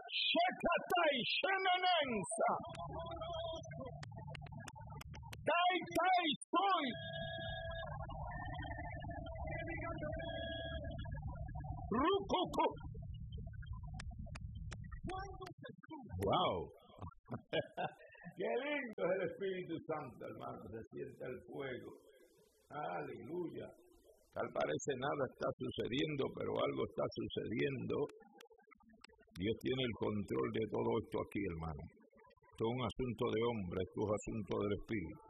Shekatai Shenanensa. Tai Tai Soy. Rukuku. Wow. Qué lindo es el Espíritu Santo, hermano. Se siente el fuego. Aleluya. Tal parece nada está sucediendo, pero algo está sucediendo. Dios tiene el control de todo esto aquí, hermano. Esto es un asunto de hombre, esto es un asunto del Espíritu.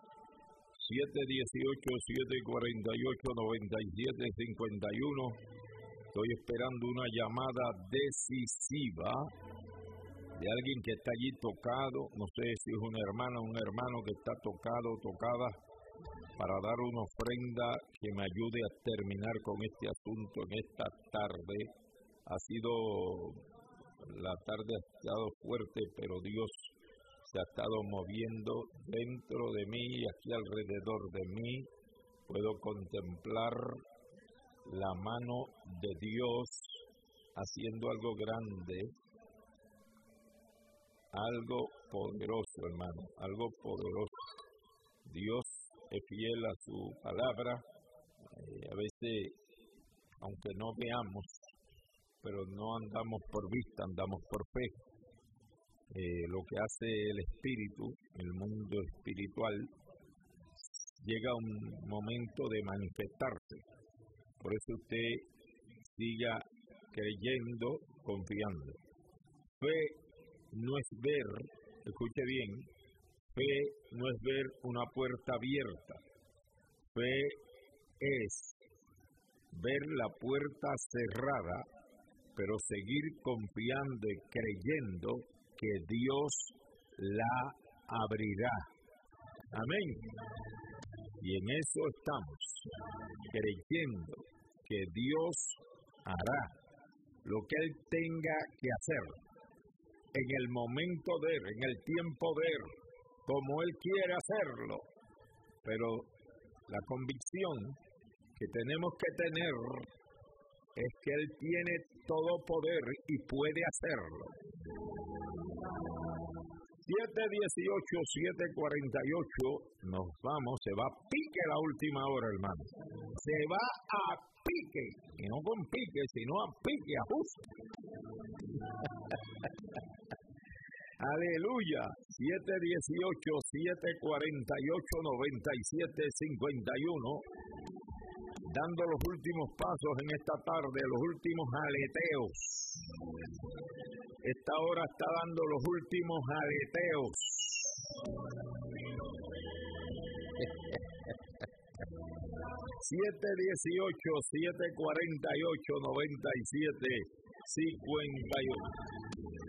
718-748-97-51. Estoy esperando una llamada decisiva de alguien que está allí tocado. No sé si es una hermana o un hermano que está tocado o tocada, para dar una ofrenda que me ayude a terminar con este asunto en esta tarde. La tarde ha estado fuerte, pero Dios se ha estado moviendo dentro de mí y aquí alrededor de mí. Puedo contemplar la mano de Dios haciendo algo grande, algo poderoso, hermano, algo poderoso. Dios es fiel a su palabra. A veces, aunque no veamos, pero no andamos por vista, andamos por fe. Lo que hace el Espíritu, el mundo espiritual, llega un momento de manifestarse. Por eso usted siga creyendo, confiando. Fe no es ver, escuche bien, fe no es ver una puerta abierta. Fe es ver la puerta cerrada, pero seguir confiando y creyendo que Dios la abrirá. Amén. Y en eso estamos, creyendo que Dios hará lo que Él tenga que hacer, en el momento de Él, en el tiempo de Él, como Él quiere hacerlo. Pero la convicción que tenemos que tener es que Él tiene todo poder y puede hacerlo. 718-748, nos vamos, se va a pique la última hora, hermano. Se va a pique, y no con pique, sino a pique, a justo. Aleluya. 718-748-97-51, dando los últimos pasos en esta tarde, los últimos aleteos. Esta hora está dando los últimos aleteos. 718-748-97-51.